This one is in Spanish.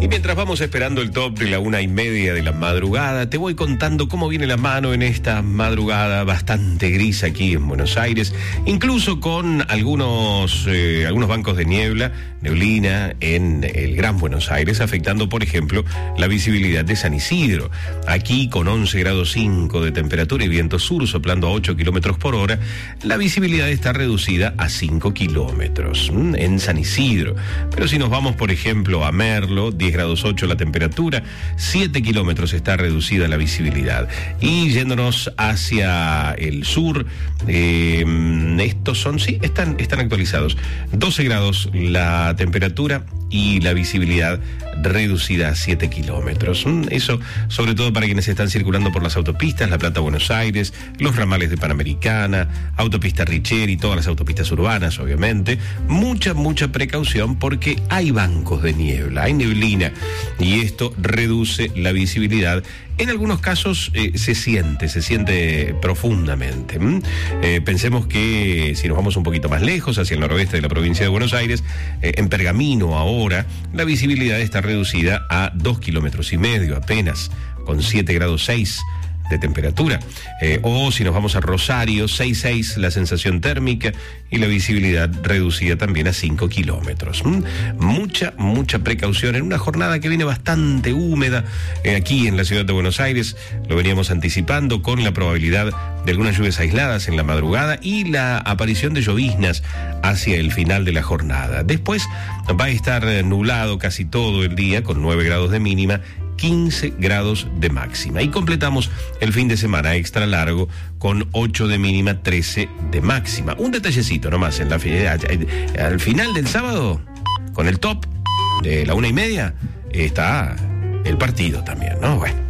Y mientras vamos esperando el top de la 1:30 de la madrugada, te voy contando cómo viene la mano en esta madrugada bastante gris aquí en Buenos Aires, incluso con algunos bancos de neblina en el Gran Buenos Aires, afectando, por ejemplo, la visibilidad de San Isidro. Aquí, con 11,5 grados de temperatura y viento sur soplando a 8 kilómetros por hora, la visibilidad está reducida a 5 kilómetros en San Isidro. Pero si nos vamos, por ejemplo, a Merlo, 10,8 grados la temperatura, 7 kilómetros está reducida la visibilidad. Y yéndonos hacia el sur, estos son, sí, están actualizados. 12 grados la temperatura y la visibilidad reducida a 7 kilómetros. Eso, sobre todo para quienes están circulando por las autopistas, La Plata-Buenos Aires, los ramales de Panamericana, autopista Richeri, todas las autopistas urbanas, obviamente. Mucha precaución porque hay bancos de niebla, hay neblina, y esto reduce la visibilidad. En algunos casos se siente profundamente. Pensemos que si nos vamos un poquito más lejos, hacia el noroeste de la provincia de Buenos Aires, en Pergamino ahora, la visibilidad está reducida a 2,5 kilómetros apenas, con 7,6 grados de temperatura. O si nos vamos a Rosario, 6,6 la sensación térmica y la visibilidad reducida también a 5 kilómetros. Mucha precaución en una jornada que viene bastante húmeda aquí en la ciudad de Buenos Aires. Lo veníamos anticipando con la probabilidad de algunas lluvias aisladas en la madrugada y la aparición de lloviznas hacia el final de la jornada. Después va a estar nublado casi todo el día con 9 grados de mínima, 15 grados de máxima. Y completamos el fin de semana extra largo con 8 de mínima, 13 de máxima. Un detallecito nomás, al final del sábado, con el top de la 1:30, está el partido también, ¿no? Bueno.